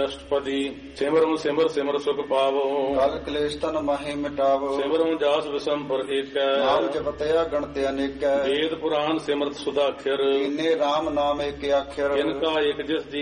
ਅਸ਼ਟਪਦੀ। ਸਿਮਰਉ ਸਿਮਰ ਸਿਮਰ ਸੁਖ ਪਾਵੋ, ਕਲ ਕਲੇਸ਼ ਤਨ ਮਾਹੇ ਮਿਟਾਵੋ। ਸਿਮਰਉ ਜਾਸ ਵਿਸੰਪਰ ਏਕੈ, ਨਾਮ ਜਪਤਿਆ ਗਣਤ ਅਨੇਕੈ। ਵੇਦ ਪੁਰਾਨ ਸਿਮਰਤ ਸੁਦਾਖਰ, ਕੀਨੇ RAM ਨਾਮ ਏਕ ਆਖਰ। ਇਨਕਾ ਇਕ ਜਿਸ ਦੀ